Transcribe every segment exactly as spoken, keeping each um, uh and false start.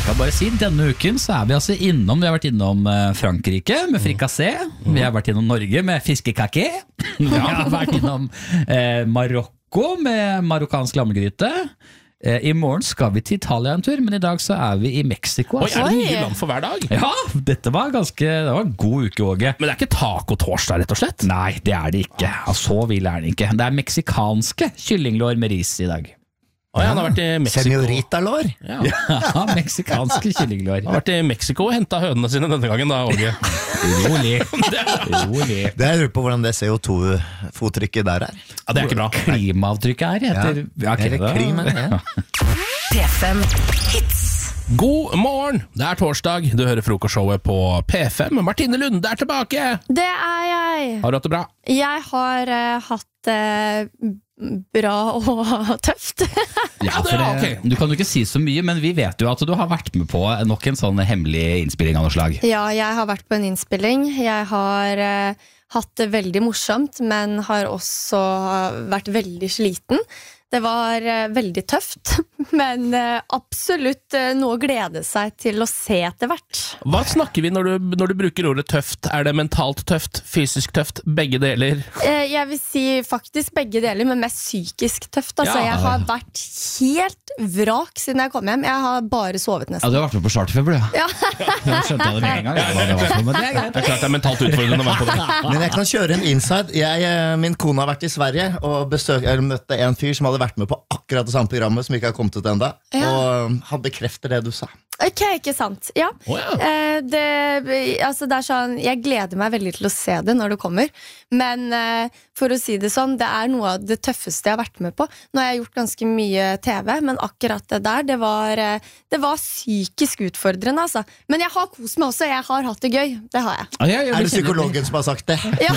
Jeg kan bare si, denne uken så er vi altså innom, vi har vært innom Frankrike med frikassé, vi har vært innom Norge med fiskekaké, vi har vært innom eh, Marokko med marokkansk lammegryte. I morgen skal vi til Italia en tur, men i dag så er vi i Mexico. Oi, er det nye land for hver dag? Ja, dette var ganske, det var en god uke, Åge. Men det er ikke taco-torsdag, rett og slett? Nei, det er det ikke. Ja, så vill er det ikke. Det er meksikanske kyllinglår med ris i dag. Å ja, han har vært i Mexico. Senorita-lår. Ja, ja meksikanske kyllinglår. Han har vært i Mexico og hentet hønene sine denne gangen da, Åge. Rolig. Rolig. Det er jeg lurer på hvordan det C O to fottrykket der er. Ja, det er ikke bra. Klimaavtrykket er etter... Ja, okay, eller klima, ja. P fem Hits. God morgen, det er torsdag. Du hører frokostshowet på P fem. Martine Lunde er tilbake. Det er jeg. Har du hatt det bra? Jeg har uh, hatt uh, bra og tøft. Ja, for det, okay. Du kan jo ikke si så mye, men vi vet jo at du har vært med på nok en sånn hemmelig innspilling av noe slag. Ja, jeg har vært på en innspilling. Jeg har uh, hatt det veldig morsomt, men har også vært veldig sliten. Det var uh, veldig tøft, men uh, absolutt uh, noe å glede seg til å se etter hvert. Hva snakker vi når du, når du bruker ordet tøft? Er det mentalt tøft, fysisk tøft, begge deler? Uh, jeg vil si faktisk begge deler, men mest psykisk tøft. Altså, Ja. Jeg har vært helt vrak siden jeg kom hjem. Jeg har bare sovet Ja, nesten. du har vært med på charterfeber, du. Ja. Jeg skjønte det med en gang. Ja, det, var, men det er greit. Det er klart det er mentalt utfordrende å være på det. Men jeg kan kjøre en inside. Jeg, eh, min kone har vært i Sverige og besøk, eller møtte en fyr som hadde vært med på akkurat det samme programmet, som ikke har kommet ut enda. Ja. Og han bekrefter det du sa. Ok, ikke sant. Ja. Å, ja. Eh, det, altså det er sånn, jeg gleder meg veldig til å se det når det kommer. Men eh, for å si det sånn, det er noe av det tøffeste jeg har vært med på. Nå har jeg gjort ganske mye T V, men akkurat det der, det var, eh, det var psykisk utfordrende, altså. Men jeg har kost meg også, jeg har hatt det gøy. Det har jeg. Ja, ja, ja, Er det vi kjenner- psykologen som har sagt det? Ja,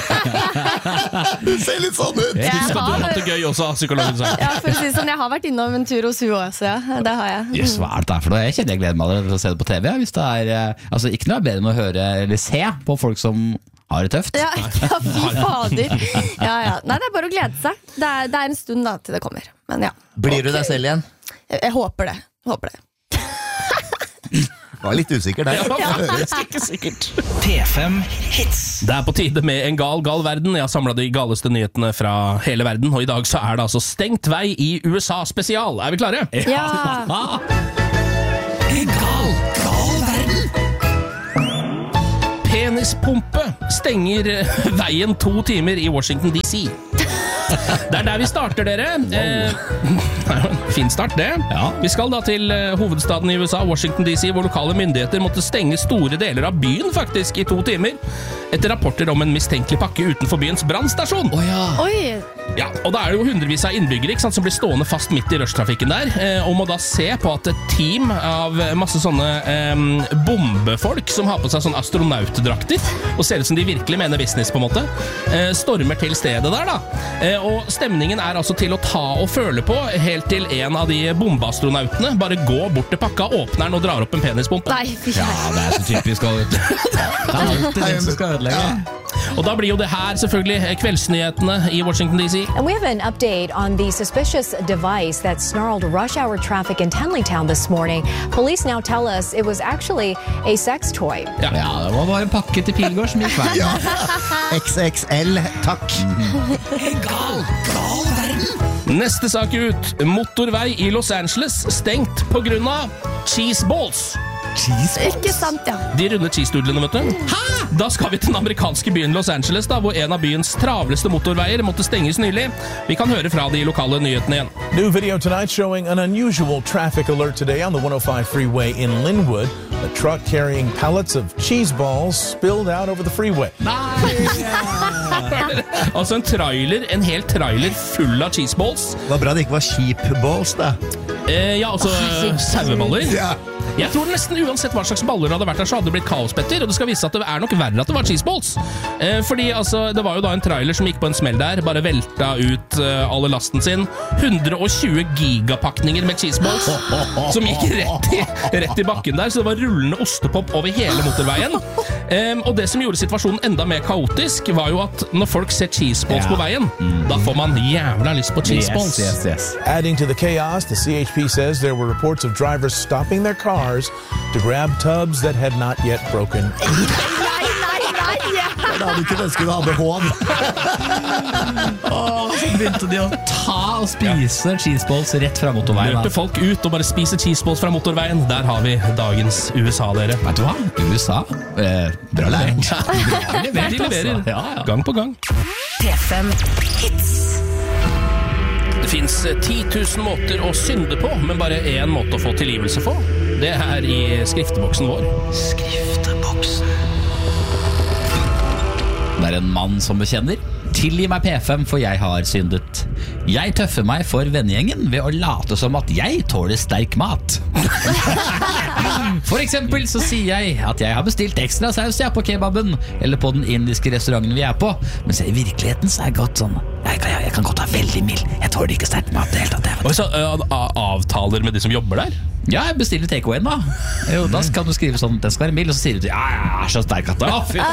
Det ser litt sånn ut! Jeg Husk at du har har- hatt det gøy også, har psykologen sagt. ja, for å si det sånn, jeg har vært innom en tur hos hun også, ja. Det har jeg. Jøss, hva er det der for noe? Jeg kjenner jeg gleder meg til å se det på T V. Hvis det er, eh, altså, ikke noe er bedre enn å høre eller se på folk som har det tøft. Ja, ja, fy fader. Ja, ja. Nei, det er bare å glede seg. Det er, det er en stund da til det kommer. Men ja, Blir du deg selv igjen? jeg, jeg håper det. Håper det. Var litt usikker der. Ja, faktisk ikke sikkert. P fem Hits. Det er på tide med en gal, gal verden. Jeg har samlet de galeste nyhetene fra hele verden, og i dag så er det altså stengt vei i U S A spesial. Er vi klare? Ja. En gal, gal verden. Penispumpe stenger veien to timer i Washington D C. Det er der vi starter, dere. Eh, fin start, det. Ja. Vi skal da til eh, hovedstaden i U S A, Washington D C, hvor lokale myndigheter måtte stenge store deler av byen faktisk i to timer, etter rapporter om en mistenkelig pakke utenfor byens brannstasjon. Å ja. Oi. Ja, og da er det jo hundrevis av innbyggere, ikke sant, som blir stående fast midt i rushtrafikken der, eh, og må da se på at et team av masse sånne eh, bombefolk som har på seg sånne astronautdrakter, og ser ut som de virkelig mener business på en måte, eh, stormer til stedet der da. Eh, og stemningen er altså til å ta og føle på, helt til en av de bombeastronautene bare går bort til pakka, åpner den og drar opp en penispumpe. Nei, fy Ja, kjære. det er så typisk å Det er alltid den som skal ødelegge. Og da blir jo det her selvfølgelig kveldsnyhetene i Washington D C. And we have an update on the suspicious device that snarled rush hour traffic in Tenleytown this morning. Police now tell us it was actually a sex toy. Ja, det var bare en pakke til Pilgård som gikk veien. X X L, takk. En gal, gal verden. Neste sak ut. Motorvei i Los Angeles stengt på grunn av cheese balls. Ikke sant, ja. De runde cheese-doodlene, vet du. Hæ? Da skal vi til den amerikanske byen Los Angeles, da, hvor en av byens travleste motorveier måtte stenges nylig. Vi kan høre fra de lokale nyhetene igjen. New video tonight showing an unusual traffic alert today on the one oh five freeway in Linwood. A truck carrying pallets of cheese balls spilled out over the freeway. Altså en trailer, en hel trailer full av cheese balls. Det var bra det ikke var sheep balls, da. Eh, ja, altså eh, saueballer. Ja. Jeg tror nesten uansett hva slags baller det hadde vært der, så hadde det blitt kaos, Petter. Og det skal vise seg at det er nok verre at det var cheeseballs. Eh, fordi altså, det var jo da en trailer som gikk på en smell der, bare velta ut eh, alle lasten sin. hundre og tjue gigapakninger med cheeseballs som gikk rett i, rett i bakken der, så det var rullende ostepop over hele motorveien. Eh, og det som gjorde situasjonen enda mer kaotisk, var jo at når folk ser cheeseballs Ja. på veien, da får man jævla lyst på cheeseballs. Yes, yes, yes. Adding to the chaos, the C H P says there were reports of drivers stopping their cars cars to grab tubs that had not yet broken. Nei, nei, nei! Da hadde du ikke ønsket du hadde hånd. Åh, så begynte de å ta og spise cheeseballs rett fra motorveien. Løper folk ut og bare spiser cheeseballs fra motorveien. Der har vi dagens U S A, dere. Vet du hva? U S A, eh, bra lært. De leverer Ja, ja. gang på gang. P fem Hits. Det finnes ti tusen måter å synde på, men bare én måte å få tilgivelse på. Det er i skrifteboksen vår. Skrifteboksen. Det er en mann som bekjenner. Tilgi meg P fem, for jeg har syndet. Jeg tøffer meg for vennegjengen ved å late som at jeg tåler sterk mat. For eksempel så sier jeg at jeg har bestilt ekstra saus jeg på kebaben, eller på den indiske restauranten vi er på. Men så i virkeligheten så er jeg godt sånn jeg kan, jeg kan godt være veldig mild. Jeg tåler ikke sterk mat det hele tatt. Og så uh, avtaler med de som jobber der. Ja, jeg bestiller takeaway da. Jo, da kan du skrive sånn den skal være mild, og så sier du ja, jeg er så sterk at det å, fy.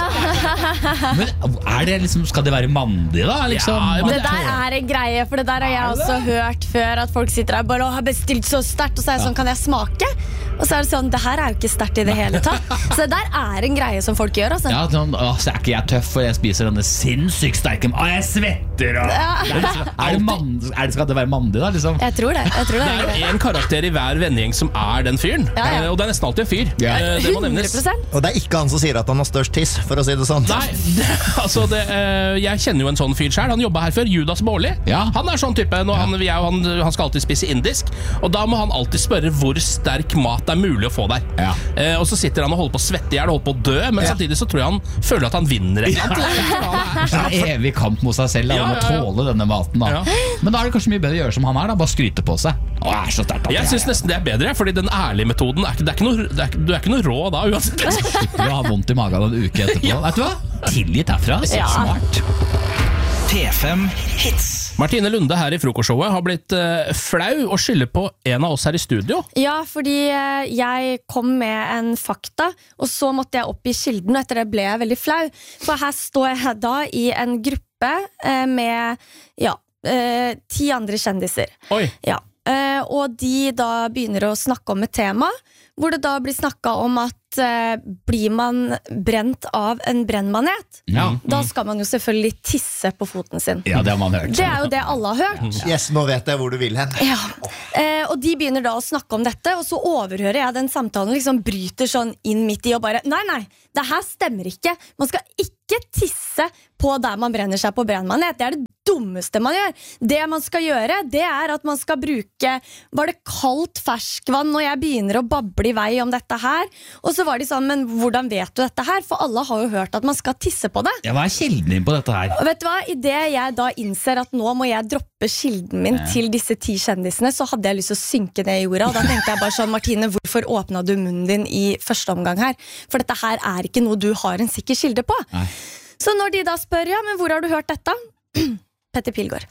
Men er det liksom, skal det være mandig da? Liksom? Ja, Det der er en greie, for det der har jeg også hørt før, at folk sitter der bare og har bestilt så sterkt, og så er jeg sånn, kan jeg smake? Og så er det sånn, det her er jo ikke sterkt i det hele tatt. Så det der er en greie som folk gjør, altså. Ja, sånn, å, så er ikke jeg tøff, for jeg spiser denne sinnssykt sterke. Å, jeg svetter, og... Er det, er det, man, er det, skal det være mandig da, liksom? Jeg tror det, jeg tror det Det er er det. jo en karakter i hver vennegjeng som er den fyren. Ja, ja. Eh, Og det er nesten alltid en fyr. Ja. Eh, Det må hundre nevnes. prosent. Og det er ikke han som sier at han har størst tiss, for å si det sånn. Nei, det, altså det, eh, jeg kjenner jo en sånn fyr selv. Han jobbet her før, Judas Bårli. Ja. Han er sånn type, når han, jeg, og han, han skal alltid spise indisk. Og da må han alltid spørre hvor sterk mat det er mulig å få der. Ja. eh, Og så sitter han og holder på å svette i hjel, holder på å dø. Men Ja. samtidig så tror jeg han føler at han vinner et eller annet. Det er en evig kamp mot seg selv, da, Ja, om å ja, ja. tåle denne maten da. Ja. Men da er det kanskje mye bedre å gjøre som han er da, bare skryte på seg. Å, jeg er så sterkt at Jeg synes nesten det er bedre, fordi den ærlige metoden er ikke, det er ikke noe, det er, ikke- Du er ikke noe rå da, uansett. slipper å ha vondt i magen en uke etterpå. Ja. Vet du hva? Tilgitt herfra, så Ja. smart. P fem Hits. Martine Lunde her i Frokostshowet har blitt eh, flau og skylder på en av oss her i studio. Ja, fordi eh, jeg kom med en fakta, og så måtte jeg opp i kilden, og etter det ble jeg veldig flau. For her står jeg da i en gruppe eh, med ja, eh, ti andre kjendiser. Oi. Ja. Eh, og de da begynner å snakke om et tema, hvor det da blir snakket om at eh, blir man brent av en brennmanet, Ja. da skal man jo selvfølgelig tisse på foten sin. Ja, det har man hørt. Det er jo det alle har hørt. Yes, nå vet jeg hvor du vil hen. Ja, eh, og de begynner da å snakke om dette, og så overhører jeg den samtalen, liksom bryter sånn inn midt i og bare, nei, nei, det her stemmer ikke. Man skal ikke tisse på der man brenner seg på brennmanet. Det er det dummeste man gjør. Det man skal gjøre, det er at man skal bruke, var det kaldt ferskvann når jeg begynner å bable i vei om dette her? Og så var de sånn, men hvordan vet du dette her? For alle har jo hørt at man skal tisse på det. Ja, hva er kilden din på dette her? Og vet du hva, i det jeg da innser at nå må jeg droppe kilden min til disse ti kjendisene, så hadde jeg lyst til å synke ned i jorda, og da tenkte jeg bare sånn, Martine, hvorfor åpnet du munnen din i første omgang her? For dette her er ikke noe du har en sikker kilde på. Nei. Så når de da spør, ja, men hvor har du hørt dette? Petter Pilgaard.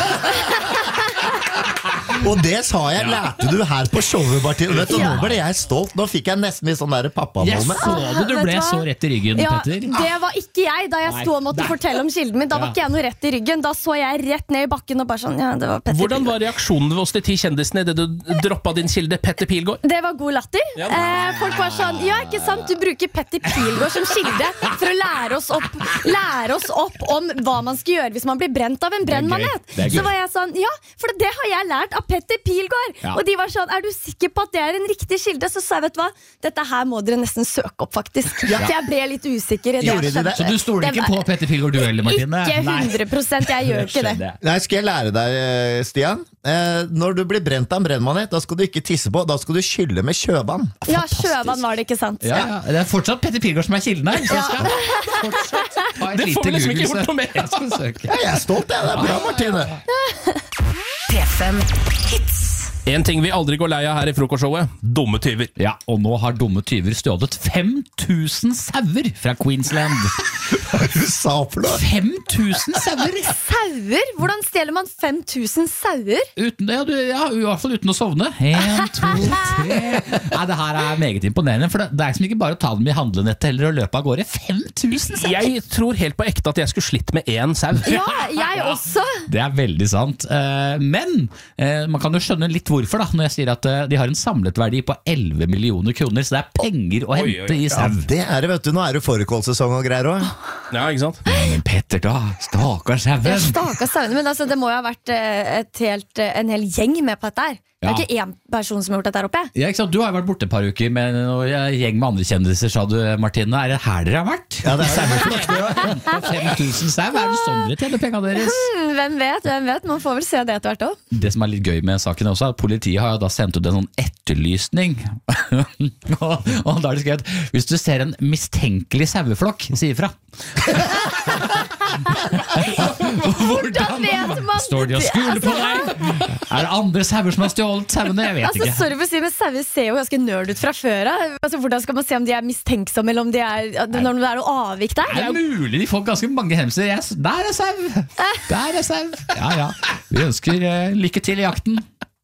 Og det sa jeg, lærte du her på showet, Martin. Vet du, nå ble jeg stolt. Nå fikk jeg nesten litt sånn der Jeg pappamål. så det, du Vet ble du hva? så rett i ryggen, Ja, Petter. det var ikke jeg da jeg Nei, sto og måtte nei. fortelle om kilden min. Da var Ja. ikke jeg noe rett i ryggen. Da så jeg rett ned i bakken og bare sånn, ja, det var Petter Hvordan Pilgaard. var reaksjonen hos de ti kjendisene idet du droppa din kilde, Petter Pilgaard? Det var god latter. Ja. Eh, folk var sånn, ja, ikke sant, du bruker Petter Pilgaard som kilde for å lære oss opp, lære oss opp om hva man skal gjøre hvis man blir brent av en Det er gøy. brennmanet. Det er gøy. Så var jeg sånn, ja, for det har jeg lært av Petter Pilgaard. Ja. Og de var sånn, er du sikker på at det er en riktig kilde? Så sa jeg, vet du hva, dette her må dere nesten søke opp faktisk. Ja. Så jeg ble litt usikker i det. Gjorde de jeg skjønte. det? Så du stoler Det ikke var- på Petter Pilgaard du heller, Martine? Ikke Nei. hundre prosent, jeg gjør ikke det. Skjønner jeg. Nei, skal jeg lære deg, eh, Stian? Eh, når du blir brent av en brennmanet, da skal du ikke tisse på, da skal du skylle med sjøvann. Ja, sjøvann var det, ikke sant? Ja, ja. Det er fortsatt Petter Pilgaard som er kilden her. Så jeg skal fortsatt ta et Det får vi lite liksom ikke Google-søk. gjort noe med. Jeg skal søke. Ja, jeg er stolt, jeg. Det er bra, Martine. P fem Hits. En ting vi aldri går lei av her i Frokostshowet, dumme tyver. Ja, og nå har dumme tyver stjålet fem tusen sauer fra Queensland. Hva er det du sa for noe? fem tusen sauer? Sauer? Hvordan stjeler man fem tusen sauer? Uten, ja, du, ja, i hvert fall uten å sovne. En, to, tre. Nei, det her er meget imponerende, for det, det er liksom ikke bare å ta dem i handlenettet eller å løpe av gårde. fem tusen sau. Jeg tror helt på ekte at jeg skulle slitt med én sau. Ja, jeg også. Det er veldig sant. Eh, Men eh, man kan jo skjønne litt hvorfor da, når jeg sier at eh, de har en samlet verdi på elleve millioner kroner, så det er penger å Oi, hente oi. i Ja, sau. det er det, vet du. Nå er det fårikålsesong og greier òg. Ja, ikke sant? Men Petter da, stakkars Ja, sauen. Stakkars sauene, men altså, det må jo ha vært eh, et helt, eh, en hel gjeng med på dette her. Det er Ja. ikke én person som har gjort dette her oppe. Ja, ikke sant? Du har jo vært borte et par uker med en gjeng med andre kjendiser, sa du, Martine. Er det her dere har vært? Ja, det er saueflokk. På fem tusen sau, er det sånn dere tjener pengene deres? Hmm, hvem vet, hvem vet, man får vel se det etter hvert også. Det som er litt gøy med saken også, er at politiet har jo da sendt ut en sånn etterlysning. og, og da har de skrevet, hvis du ser en mistenkelig saueflokk, si ifra. Hvordan vet man Står de og skuler på deg? Er det andre sauer som har stjålet sauene? Jeg vet Altså, ikke. sorry for å si, men sauer ser jo ganske nerd ut fra før av. Altså, hvordan skal man se om de er mistenksomme, eller om de er, når det er noe avvik der? Det er mulig de får ganske mange hemser. Yes, der er sau! Der er sau! Ja, ja. Vi ønsker uh, lykke til i jakten.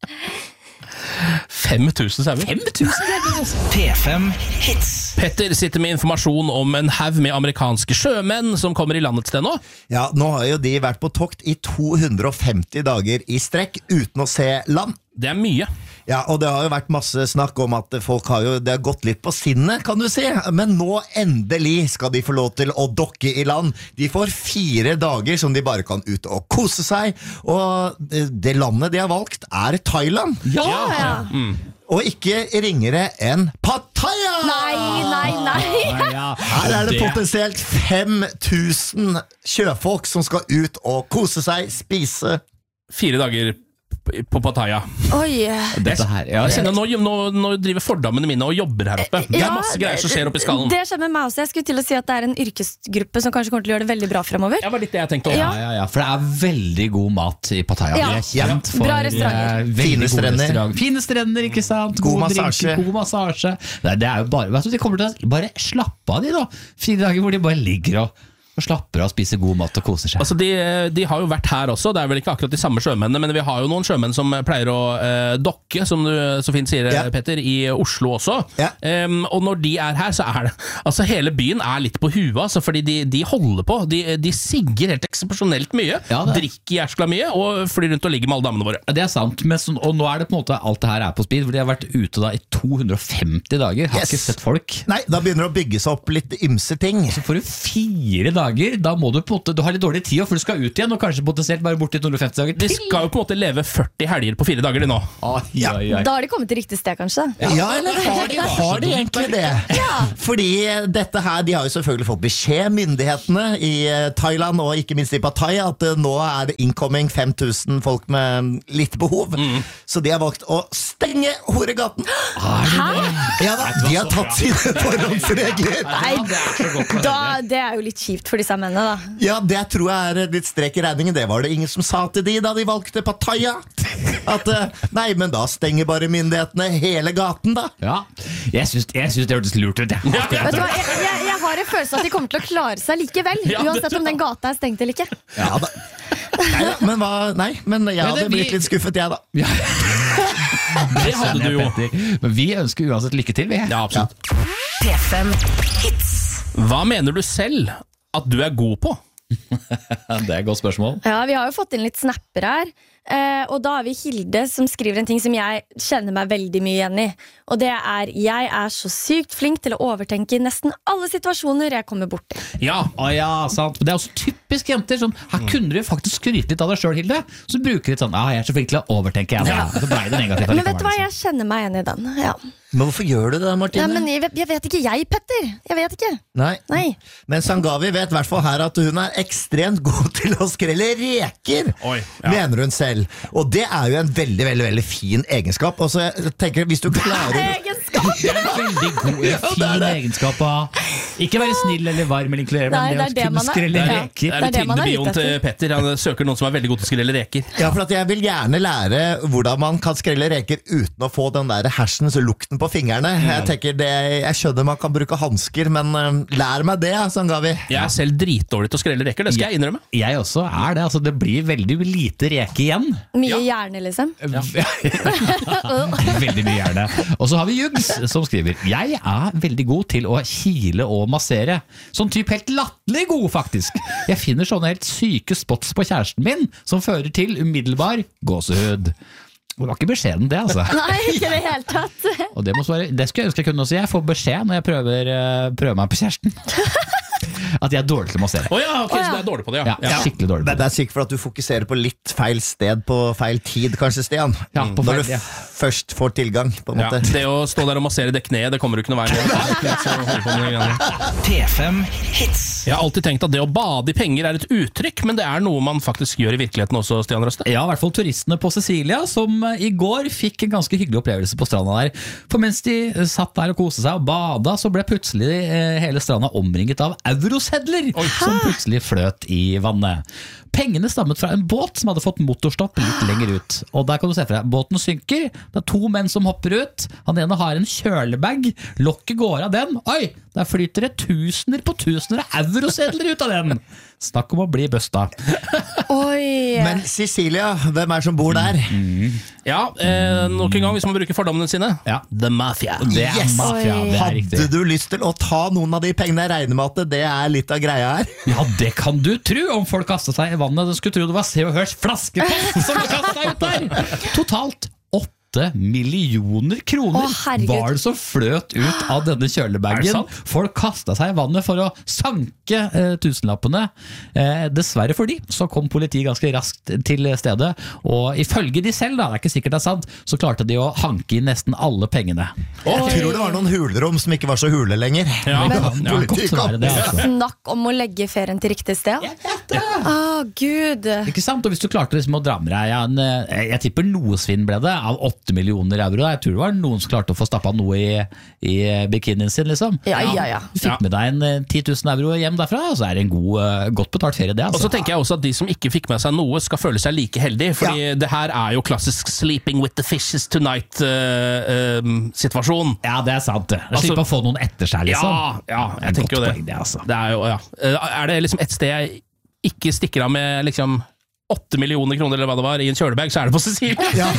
fem tusen sauer. fem tusen! P fem Hits. Petter sitter med informasjon om en haug med amerikanske sjømenn som kommer i landet sted nå. Ja, nå har jo de vært på tokt i to hundre og femti dager i strekk uten å se land. Det er mye. Ja, og det har jo vært masse snakk om at folk har jo, det har gått litt på sinnet, kan du si. Men nå endelig skal de få lov til å dokke i land. De får fire dager som de bare kan ut og kose seg. Og det, det landet de har valgt er Thailand. Ja! Ja. Og ikke ringere enn Pattaya! Nei, nei, nei. Ja, Her er det potensielt fem tusen sjøfolk som skal ut og kose seg, spise. Fire dager på Pattaya. Oi. Dette her, ja, Jeg kjenner nå, nå, nå driver fordommene mine og jobber her oppe. Det er Ja, masse greier som skjer oppe i skallen. Det skjer med meg også. Jeg skulle til å si at det er en yrkesgruppe som kanskje kommer til å gjøre det veldig bra fremover. Det var litt det jeg tenkte Ja, om. ja, ja, for det er veldig god mat i Pattaya. Ja. Vi er kjent for Bra restauranter. eh, veldig Fine gode strender. restauranter. Fine strender, ikke sant? God Gode massasje. drinker, god massasje. Det, er- det er jo bare, vet du, de kommer til å bare slappe av de da. Fire dager hvor de bare ligger og, og slapper av og spiser god mat og koser seg. Altså de, de har jo vært her også. Det er vel ikke akkurat de samme sjømennene, men vi har jo noen sjømenn som pleier å eh, dokke, som du så fint sier, Ja. Petter, i Oslo også. Ja. Em, og når de er her, så er det altså hele byen er litt på huet, altså, fordi de, de holder på. De, de sigger helt eksepsjonelt mye, Ja, det er- drikker jæskla mye og flyr rundt og ligger med alle damene våre. Det er sant, men så, og nå er det på en måte alt det her er på speed, for de har vært ute da i to hundre og femti dager, har Yes. ikke sett folk. Nei, da begynner det å bygge seg opp litt ymse ting. Så får du fire dager, da må du på en måte, du har litt dårlig tid, for du skal ut igjen, og kanskje potensielt bare bort i to hundre og femti dager De til. skal jo på en måte leve førti helger på fire dager de nå. Ai, ai, ai. Da har de kommet til riktig sted, kanskje. Ja, eller har de, har de egentlig det? Fordi dette her, de har jo selvfølgelig fått beskjed, myndighetene i eh, Thailand og ikke minst i Pattaya, at eh, nå er det incoming fem tusen folk med litt behov. Så de har valgt å stenge Horegaten. Ja da, de har tatt sine forhåndsregler. Nei, da, det er jo litt kjipt for disse mennene, da. Ja, det tror jeg er litt strek i regningen. Det var det ingen som sa til de da de valgte Pattaya. At, eh, nei, men da stenger bare myndighetene hele gaten da. Ja, jeg syns, jeg syns det hørtes lurt ut. Ja. Vet du hva, jeg, jeg, jeg har en følelse av at de kommer til å klare seg likevel, Ja, det uansett tror om den gata er stengt eller ikke. Ja da. Nei, da, men, hva, nei, men jeg Men det hadde blitt blir- litt skuffet, jeg da. Det hadde du jo. Men vi ønsker uansett lykke til, vi. Ja, absolutt. P fem Hits. Hva mener du selv at du er god på? Det er et godt spørsmål. Ja, vi har jo fått inn litt snapper her. Eh, og da har vi Hilde som skriver en ting som jeg kjenner meg veldig mye igjen i. Og det er: jeg er så sykt flink til å overtenke nesten alle situasjoner jeg kommer borti. Ja, Å ja, sant. Men det er også typisk jenter. Sånn, her kunne du faktisk skryte litt av deg sjøl, Hilde. Så bruker du litt sånn: ah, jeg er så flink til å overtenke. Jeg, ja. Så ble det negativt. Men vet du hva, jeg kjenner meg igjen i den. Ja. Men hvorfor gjør du det, Martine? Ja, men jeg, vet- jeg vet ikke, jeg, Petter. Jeg vet ikke. Nei. Nei. Men Sangavi vet i hvert fall her at hun er ekstremt god til å skrelle reker, Oi, ja. mener hun selv. Og det er jo en veldig, veldig, veldig fin egenskap. Og så jeg tenker hvis du klarer Egenskap! Det er en veldig god, fin egenskap av ikke være snill eller varm eller inkludere, Nei, men det det er å det kunne man er. skrelle Ja. Det reker. er Det er det man er Tinder-bioen ute til etter. Petter. Han søker noen som er veldig god til å skrelle reker. Ja, for at jeg vil gjerne lære hvordan man kan skrelle reker uten å få den der hersens lukten på fingrene. Jeg tenker det, jeg skjønner man kan bruke hansker, men uh, lær meg det, Sangavi. Jeg er selv dritdårlig til å skrelle reker, det skal jeg innrømme. Jeg også er det. Altså, det blir veldig lite reke igjen. Mye hjerne, liksom. Veldig mye gjerne. Og så har vi Jugs som skriver: jeg er veldig god til å kile og å massere. Sånn typ helt latterlig god, faktisk. Jeg finner sånne helt syke spots på kjæresten min som fører til umiddelbar gåsehud. Det var ikke beskjeden det, altså. Nei, ikke det helt tatt. Og det, må være, det skulle jeg ønske jeg kunne si. Jeg får beskjed når jeg prøver, prøver meg på kjæresten. At jeg er dårlig til å massere. Å oh ja, ok, oh ja. Så det er dårlig på det, ja. Ja, ja. Skikkelig dårlig på det. Det er sikkert for at du fokuserer på litt feil sted på feil tid, kanskje, Stian. Ja, på feil, Når du ja. først får tilgang, på en ja. måte. Det å stå der og massere det kneet, det kommer du ikke noe vei med. P fem Hits. Jeg har alltid tenkt at det å bade i penger er et uttrykk, men det er noe man faktisk gjør i virkeligheten også, Stian Røste. Ja, i hvert fall turistene på Sicilia, som i går fikk en ganske hyggelig opplevelse på stranda der. For mens de satt der og koste seg og bada, så ble plutselig hele stranda omringet av eurosedler. Oi. Som plutselig fløt i vannet. Pengene stammet fra en båt som hadde fått motorstopp litt lenger ut. Og der kan du se for deg, båten synker, det er to menn som hopper ut, han ene har en kjølebag, lokket går av den, oi, der flyter det tusener på tusener av eurosedler ut av den. Snakk om å bli busta. Oi. Men Sicilia, hvem er som bor der? Mm. Ja, eh, nok en gang hvis man bruker fordommene sine. Ja. The Mafia. Det er Yes! mafia, det er riktig. Hadde du lyst til å ta noen av de pengene? Jeg regner med at det er litt av greia her. Ja, det kan du tro. Om folk kastet seg i vannet, du skulle tro det var Se og Hørs flaskepost som var kastet ut der. Totalt åtte millioner kroner Å, herregud. var det som fløt ut av denne Er det kjølebagen. sant? Folk kastet seg i vannet for å sanke eh, tusenlappene. Eh, dessverre for de, så kom politiet ganske raskt til stedet, og ifølge de selv, da, det er ikke sikkert det er sant, så klarte de å hanke inn nesten alle pengene. Jeg tror det var noen hulrom som ikke var så hule lenger. Ja, Det ja. kan godt være det, altså. Snakk om å legge ferien til riktig sted. Å, Gud. Ikke sant? Og hvis du klarte liksom å dra med deg ja, en, eh, jeg tipper noe svinn ble det av åtte millioner euro. Jeg tror det var noen som klarte å få stappet noe i, i bikinien sin, liksom. Ja, ja, ja. Du fikk med deg en eh, ti tusen euro hjem derfra, og så er det en god, eh, godt betalt ferie det, Og altså. så tenker jeg også at de som ikke fikk med seg noe skal føle seg like heldig, fordi det her er jo klassisk sleeping with the fishes tonight-situasjon. Ja, det er sant det. Jeg Altså- slipper å få noen etter seg, liksom. Ja, ja, Det er jeg tenker jo godt det. poeng, det, altså. Det er jo, ja. Er det liksom et sted jeg ikke stikker av med liksom åtte millioner kroner eller hva det var i en kjølebag, så er det på Sicilia.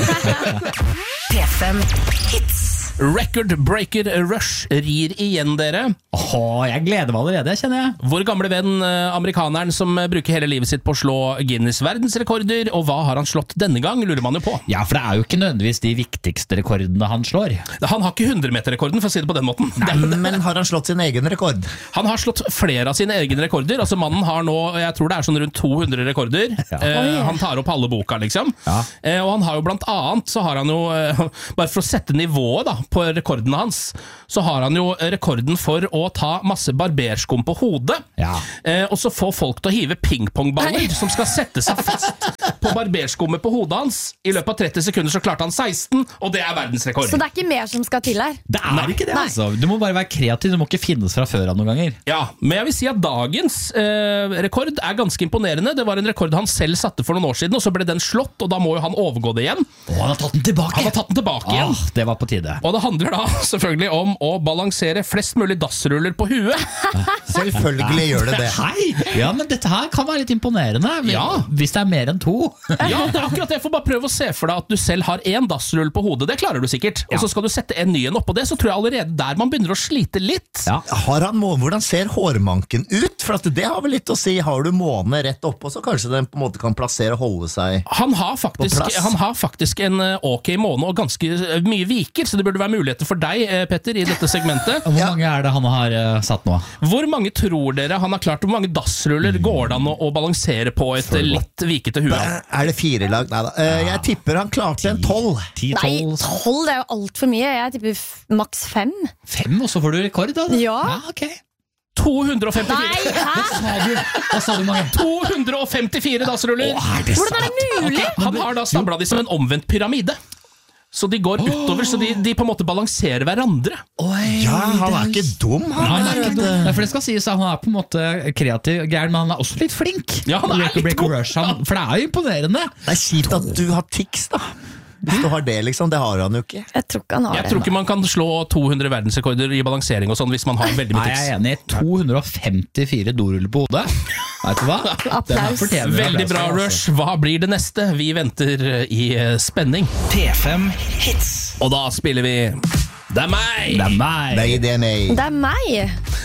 P fem Hits. Record Breaker Rush rir igjen, dere. Åh, jeg gleder meg allerede, kjenner jeg. Vår gamle venn, eh, amerikaneren som eh, bruker hele livet sitt på å slå Guinness verdensrekorder, og hva har han slått denne gang, lurer man jo på. Ja, for det er jo ikke nødvendigvis de viktigste rekordene han slår. Han har ikke hundremeterrekorden, for å si det på den måten. Det- Men har han slått sin egen rekord? Han har slått flere av sine egne rekorder. Altså Mannen har nå, jeg tror det er sånn rundt to hundre rekorder. Eh, han tar opp halve boka, liksom. Ja. Eh, og han har jo blant annet, så har han jo, eh, bare for å sette nivået da, på rekordene hans, så har han jo rekorden for å ta masse barberskum på hodet, Ja. eh, og så få folk til å hive pingpongballer som skal sette seg fast på barberskummet på hodet hans. I løpet av tretti sekunder så klarte han seksten, og det er verdensrekord. Så det er ikke mer som skal til her? Det er ikke det, altså. Du må bare være kreativ, du må ikke finnes fra før av noen ganger. Ja, men jeg vil si at dagens eh, rekord er ganske imponerende. Det var en rekord han selv satte for noen år siden, og så ble den slått, og da må jo han overgå det igjen. Åh, han har tatt den tilbake. Han har tatt den tilbake igjen. Åh, det var på tide. Og det handler da selvfølgelig om å balansere flest mulig dassruller på huet. Selvfølgelig gjør det det. Hei! Ja, men dette her kan være litt imponerende. Ja. Hvis det er mer enn to. Ja, det er akkurat det. Jeg får bare prøve å se for deg at du selv har én dassrull på hodet. Det klarer du sikkert. Og så skal du sette en ny en oppå det, så tror jeg allerede der man begynner å slite litt. Ja. Har han måne? Hvordan ser hårmanken ut? For at det har vel litt å si. Har du måne rett oppå, så kanskje den på en måte kan plassere og holde seg. Han har, På faktisk, plass. han har faktisk en eh, ok måne og ganske eh, mye viker, så det burde være muligheter for deg, eh, Petter, i dette segmentet. Hvor mange er det han har eh, satt nå? Hvor mange tror dere han har klart? Hvor mange dassruller går det an å, å balansere på et eh, litt vikete hue? Er det fire lag? Nei da. Eh, Jeg tipper han klarte en tolv. ti, Nei, tolv, tolv er jo alt for mye. Jeg tipper f- maks fem. fem, og så får du rekord, da? Ja. ok. to hundre og femtifire. Nei, hæ? Sa du, hva sa du, mange? to hundre og femtifire dassruller! Er det Hvordan er det mulig? Han har da stabla de som en omvendt pyramide. Så de går utover, så de, de på en måte balanserer hverandre. Ja, han er ikke dum, han. Han er er ikke vet du. Nei, for det skal sies at han er på en måte kreativ, gæren, men han er også litt flink. Ja, han er Record litt Breaker god. Rush, han, for det er jo imponerende. Det er kjipt at du har tics, da. Hvis du har det, liksom. Det har han jo ikke. Jeg tror ikke han har Jeg det. tror ikke man kan slå to hundre verdensrekorder i balansering og sånn hvis man har veldig mye Nei, jeg tics. er enig. to hundre og femtifire doruller på hodet. Vet du hva? Applaus. Den her fortjener vi Veldig bra, applaus for, Rush. Hva blir det neste? Vi venter i eh, spenning. P fem Hits. Og da spiller vi Det er meg! Det er meg. Nei, det er meg. Det er meg.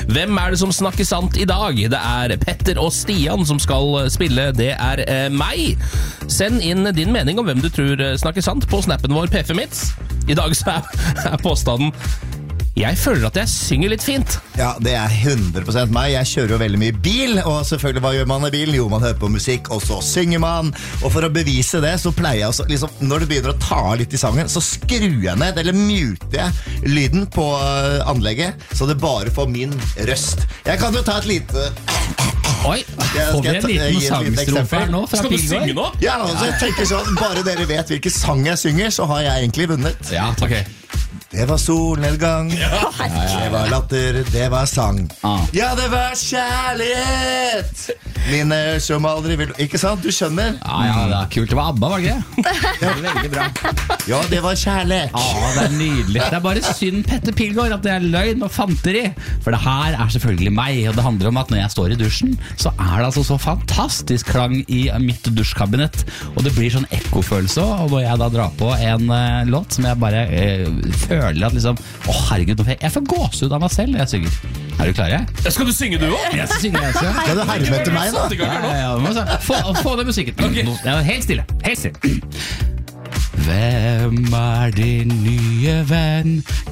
Hvem er det som snakker sant i dag? Det er Petter og Stian som skal spille. Det er eh, meg. Send inn din mening om hvem du tror snakker sant på snappen vår P fem Hits. I dag så er, er påstanden jeg føler at jeg synger litt fint. Ja, det er hundre prosent meg. Jeg kjører jo veldig mye bil, og selvfølgelig hva gjør man i bilen? Jo, man hører på musikk, og så synger man. Og for å bevise det, så pleier jeg også, liksom, når det begynner å ta litt i sangen, så skrur jeg ned, eller muter jeg lyden på anlegget, så det bare får min røst. Jeg kan jo ta et lite... Oi, får vi en liten sangstrofe her nå fra Skal du Pilgaard? synge nå? Ja, altså, jeg tenker sånn, bare dere vet hvilken sang jeg synger, så har jeg egentlig vunnet. Ja, takk. Det var solnedgang, det var latter, det var sang. Ah. Ja, det var kjærlighet! Minner som aldri vil... Ikke sant? Du skjønner? Ja, ja, det er kult. Det var ABBA, var det ikke? Det var veldig bra. Ja, det var kjærlighet. Ja, det er nydelig. Det er bare synd, Petter Pilgaard, at det er løgn og fanteri. For det her er selvfølgelig meg, og det handler om at når jeg står i dusjen, så er det altså så fantastisk klang i mitt dusjkabinett. Og det blir sånn ekkofølelse, og når jeg da drar på en uh, låt som jeg bare uh, føler at liksom, å oh, herregud, jeg får gåsehud av meg selv når jeg synger. Er du klar, jeg? Skal du synge du også? Jeg skal synge, jeg også. Skal du herme etter meg, da? Ja, ja, ja, må så- få, få den musikken. Ok. Ja, helt stille, helt stille. Hvem er din nye venn,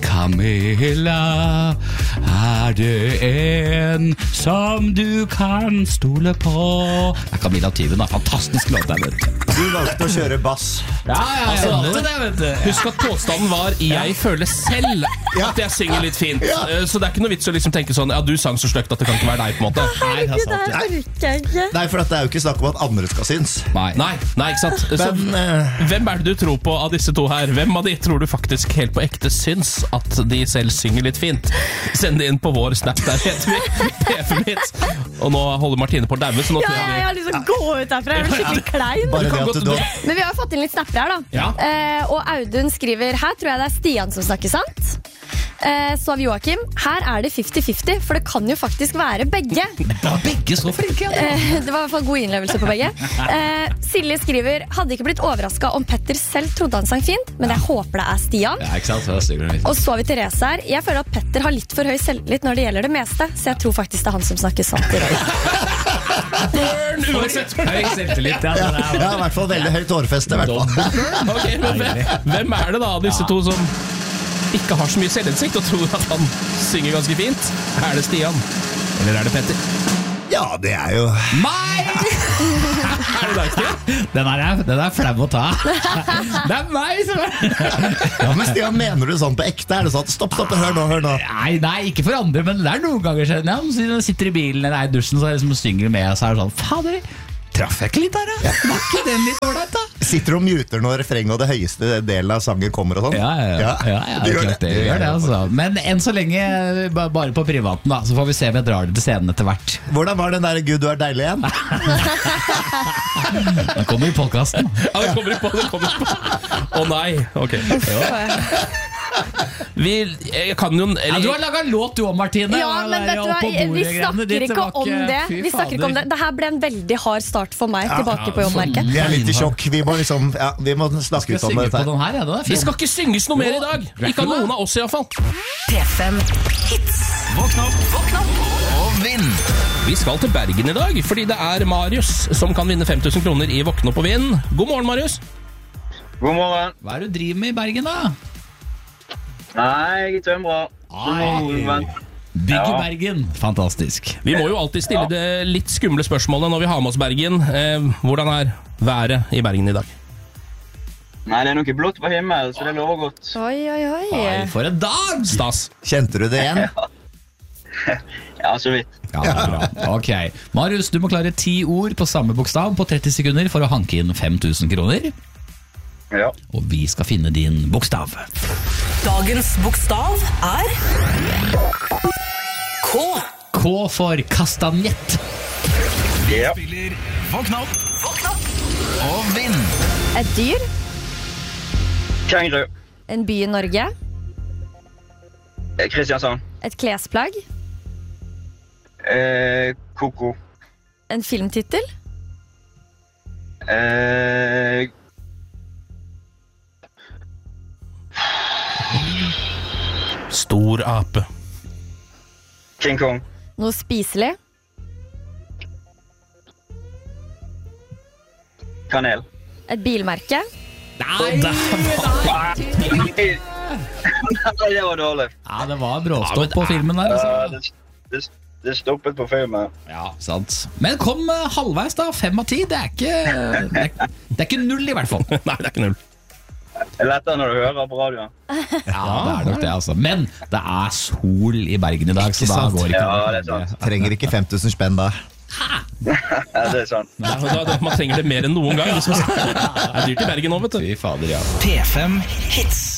Camilla? Er det en som du kan stole på? Det er Camilla Tyven, da. Fantastisk låt der, vet du. Du valgte å kjøre bass. Ja, ja, ja, Altså, det, vet du. Husk at påstanden var jeg føler selv at jeg synger litt fint. Eh, Så det er ikke noe vits å liksom tenke sånn ja, du sang så sløkt at det kan ikke være deg, på en måte. Nei, det er Gud, det sant. her orker jeg ikke. Nei, for at det er jo ikke snakk om at andre skal synes. Nei. Nei, nei, ikke sant? Så, Men, eh, hvem er det du tror på av disse to her? Hvem av de tror du faktisk helt på ekte syns at de selv synger litt fint? Send det inn på vår snap, der heter vi P fem Hits. Og nå holder Martine på å daue, så nå Ja, tror jeg jeg vi har lyst til å gå ut derfra. Jeg blir skikkelig klein. bare kan det godt- at du... Men vi har jo fått inn litt snapper her, da. Ja. Eh, og Audun skriver her tror jeg det er Stian som snakker sant. Eh, så har vi Joakim. Her er det fifty fifty, for det kan jo faktisk være begge. Var begge så flinke? Ja. Eh, det var i hvert fall god innlevelse på begge. Eh, Silje skriver hadde ikke blitt overrasket om Petter selv trodde han sang fint, men jeg håper det er Stian. Ja, ikke sant? Så styrer det litt. Og så har vi Therese her. Jeg føler at Petter har litt for høy selvtillit når det gjelder det meste, så jeg tror faktisk det er han som snakker sant i dag. Burn uansett. Høy selvtillit, ja. Ja, det er- ja, i hvert fall veldig høyt hårfeste, i hvert fall. Ok, men hvem, hvem er det da, disse to som ikke har så mye selvinnsikt og tror at han synger ganske fint? Er det Stian? Eller er det Petter? Ja, det er jo... Meg! Er det deg, Stian? Den er, den er flau å ta. Det er meg som er Ja, men Stian, mener du sånn på ekte? Er det sånn? Stopp, stopp, hør nå, hør nå. Nei, nei, ikke for andre, men det er noen ganger siden ja, når jeg sitter i bilen eller er i dusjen, så er jeg liksom synger med, så er det sånn, fader, traff jeg ikke litt her, da? Var ikke den litt ålreit, da? Sitter du og muter når refrenget og det høyeste delen av sangen kommer og sånn? Ja, ja, ja, ja, ja du gjør klart det, gjør det, altså. Men enn så lenge, ba- bare på privaten, da, så får vi se om jeg drar det til scenen etter hvert. Hvordan var den der Gud, du er deilig igjen? Den kommer i podcasten. Ja, det kommer ikke på, det kommer ikke på. Å nei, ok. Vi, jeg kan jo... Ja, du har laget en låt du om, Martine. Ja, og men det vet der du hva, opp på vi bordet-greiene snakker ditt, det ikke var om det. Fy Vi snakker ikke om det. fader. Det her ble en veldig hard start for meg tilbake på jobbmerket. Vi er litt i sjokk. Vi må liksom Ja, vi må snakke Skal ut om synge dette. på den her, ja, den er Vi fin. skal ikke synges noe mer i dag. Ikke av noen av oss i hvert fall. P fem Hits. Våkn opp, våkn opp og vinn. Vi skal til Bergen i dag, fordi det er Marius som kan vinne fem tusen kroner i Våkn opp og vinn. God morgen, Marius. God morgen. Hva er det du driver med i Bergen, da? Nei, jeg er tømrer. Ai. Bygge Ja. Bergen. Fantastisk. Vi må jo alltid stille det litt skumle spørsmålet når vi har med oss Bergen. Eh, hvordan er været i Bergen i dag? Nei, det er noe blått på himmel, så det lover godt. Oi, oi, oi. Oi, for en dag! Stas. Kjente du det igjen? Ja, så vidt. Ja, det er bra. Ok. Marius, du må klare ti ord på samme bokstav på tretti sekunder for å hanke inn fem tusen kroner. Ja. Og vi skal finne din bokstav. Dagens bokstav er K. K for kastanjett. Ja. Spiller Våkn opp, våkn opp og vinn. Et dyr. Kenguru. En by i Norge. Eh, Kristiansand. Et klesplagg. Eh, Koko. En filmtittel. Eh, Stor ape. King Kong. Noe spiselig. Kanel. Et bilmerke. Nei, Nei, det var dårlig. Ja, det var bråstopp på filmen der. Ja, Altså. det, det, det stoppet på filmen. Ja, sant. Men kom uh, halvveis, da. Fem av ti. Det er ikke Det er, det er ikke null, i hvert fall. Nei, det er ikke null. Det er lettere når du hører på radioen. Ja, det er nok det, altså. Men det er sol i Bergen i dag, så Ikke da sant? går ikke Ja, det er sant. Trenger ikke fem tusen spenn da. Ja, det er sant. Ja, da, da, man trenger det mer enn noen gang. Liksom. Det er dyrt i Bergen nå, vet du. Fy fader, ja. P fem Hits.